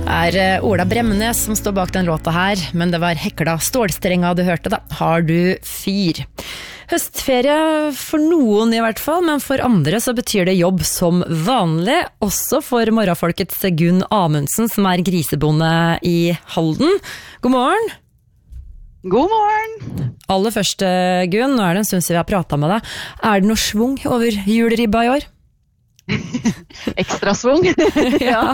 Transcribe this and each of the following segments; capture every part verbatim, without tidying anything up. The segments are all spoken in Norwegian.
er Ola Bremnes som står bak den låta her, men det var Hekla stålstrenga du hørte da. Har du fyr? Høstferie for noen i hvert fall, men for andre så betyr det jobb som vanlig, også for morgenfolkets Gunn Amundsen, som er grisebonde i Halden. God morgen! God morgen! Aller først, Gunn, nå er det en stund siden vi har pratet med deg. Er det noe svung over juleribba i år? Ekstra svung. Ja.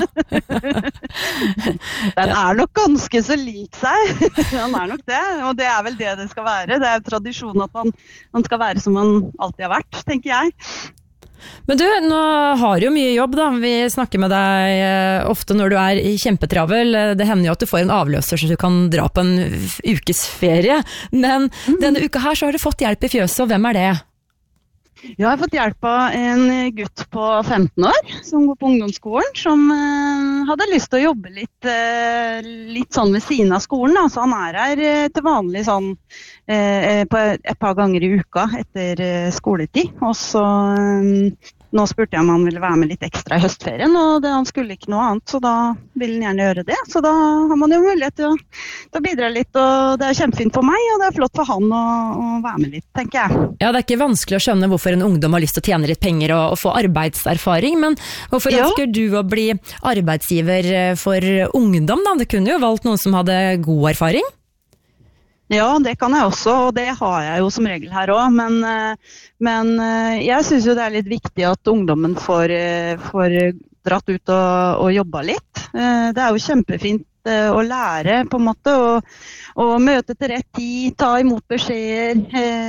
Den er nok ganske så lik seg. Den er nok det, og det er vel det det skal være. Det er jo tradisjon at man, man skal være som man alltid har vært, tenker jeg. Men du, nå har du jo mye jobb da. Vi snakker med deg ofte når du er kjempetravel. Det hender jo at du får en avløser så du kan dra på en ukes ferie. Men mm. denne uka her så har du fått hjelp i fjøset, og hvem er det? Jeg har fått hjelp av en gutt på femten år som går på ungdomsskolen, som eh, hadde lyst til å jobbe litt, eh, litt sånn ved siden av skolen. Da. Så han er her eh, til vanlig sånn, eh, på et par ganger i uka etter eh, skoletid. Og så eh, nå spurte jeg om han ville være med litt ekstra i høstferien, og det, han skulle ikke noe annet, så da ville han gjerne gjøre det. Så da har man jo mulighet til å, til å bidra litt, og det er kjempefint for meg, og det er flott for han å, å være med litt, tenker jeg. Ja, det er ikke vanskelig å skjønne hvorfor en ungdom har lyst til å tjene litt penger og, og få arbeidserfaring, men hvorfor ja. ønsker du å bli arbeidsgiver for ungdom da? Du kunne jo valgt noen som hadde god erfaring. Ja, det kan jeg også, og det har jeg jo som regel her også, men, men jeg synes jo det er litt viktig at ungdommen får, får dratt ut og, og jobba litt. Det er jo kjempefint å lære på en måte, og, og møte til rett tid, ta imot beskjeder.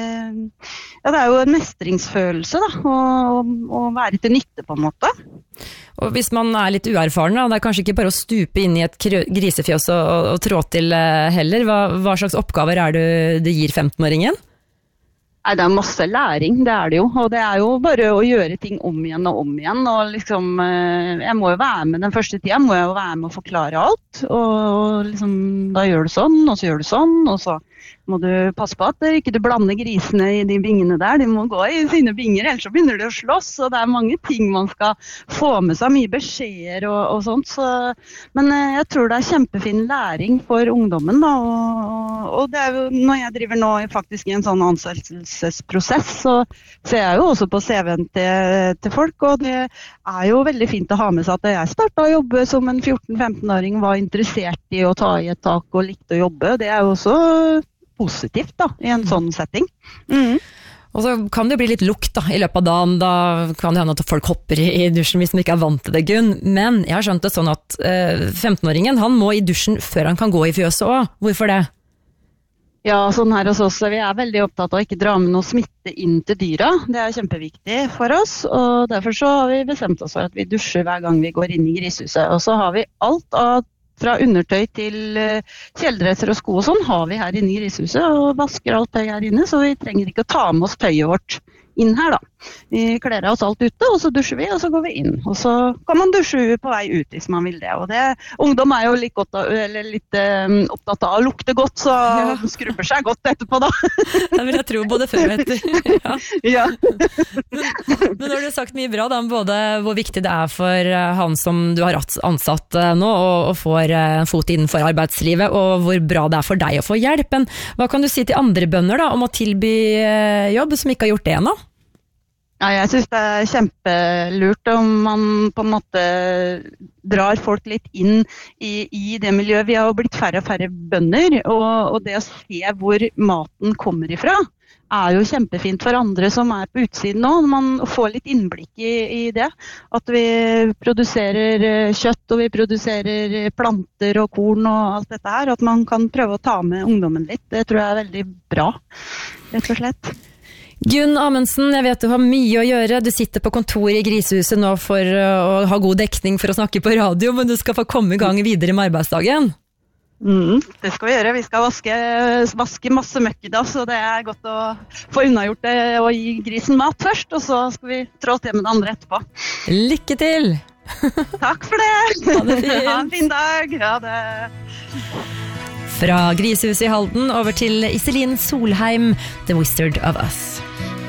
Ja, det er jo en mestringsfølelse da, å, å være til nytte på en måte. Og hvis man er litt uerfaren, da, det er kanskje ikke bare å stupe inn i et grisefjøs og, og, og trå til heller. Hva, hva slags oppgaver er det du gir femten-åringen? Nei, det er masse læring, det er det jo. Og det er jo bare å gjøre ting om igjen og om igjen. Og liksom, jeg må jo være med den første tiden, må jeg jo være med å forklare alt. Og liksom, da gjør du sånn, og så gjør du sånn, og så må du passe på at ikke du blander grisene i de bingene der. De må gå i sine binger, ellers så begynner de å slåss. Og det er mange ting man skal få med seg, mye beskjeder og, og sånt. Så, men jeg tror det er kjempefin læring for ungdommen da. Og, og det er jo, når jeg driver nå faktisk i en sånn ansettelsesprosess, så ser jeg jo også på C V-en til, til folk. Og det er jo veldig fint å ha med seg at jeg startet å jobbe som en fjorten-femten-åring, var interessert i å ta i et tak og likte å jobbe. Det er jo også positivt da, i en sånn setting. Mm. Og så kan det bli litt lukt da, i løpet av dagen, da kan det hende at folk hopper i, i dusjen hvis de ikke er vant til det, Gunn. Men jeg har skjønt det sånn at eh, femten-åringen, han må i dusjen før han kan gå i fjøset også. Hvorfor det? Ja, sånn her hos oss, vi er veldig opptatt av å ikke dra med noe smitte inn til dyra. Det er kjempeviktig for oss, og derfor så har vi bestemt oss for at vi dusjer hver gang vi går inn i grisehuset. Og så har vi alt av fra undertøy til kjeledresser og sko og sånn har vi her inne i grisehuset, og vasker alt tøy her inne, så vi trenger ikke å ta med oss tøyet vårt inn her da. Vi kler oss alt ute, og så dusjer vi, og så går vi inn. Og så kan man dusje på vei ut hvis man vil det. Og det, ungdom er jo litt, godt, eller litt um, opptatt av å lukte godt, så ja. Skrubber seg godt etterpå da. Det vil jeg tro både før og etter. Ja. Ja. Men, men nå har du sagt mye bra da, om både hvor viktig det er for han som du har ansatt nå, og, og får en fot innenfor arbeidslivet, og hvor bra det er for deg å få hjelp. Men hva kan du si til andre bønder da, om å tilby jobb som ikke har gjort det ennå? Ja, jeg synes det er kjempelurt om man på en måte drar folk litt inn i, i det miljøet. Vi har jo blitt færre og færre bønder, og, og det å se hvor maten kommer ifra er jo kjempefint for andre som er på utsiden nå. Man får litt innblikk i, i det. At vi produserer kjøtt, og vi produserer planter og korn og alt dette her. At man kan prøve å ta med ungdommen litt. Det tror jeg er veldig bra, rett og slett. Gunn Amundsen, jeg vet du har mye å gjøre. Du sitter på kontor i grisehuset nå for å ha god dekning for å snakke på radio, men du skal få komme i gang videre med arbeidsdagen. Mm, det skal vi gjøre. Vi skal vaske, vaske masse møkk i dag, så det er godt å få unnagjort det og gi grisen mat først, og så skal vi trå til med det andre etterpå. Lykke til! Takk for det! Ha det fint! Ha en fin dag! Ha det! Fra grisehuset i Halden over til Iselin Solheim, The Wizard of Us.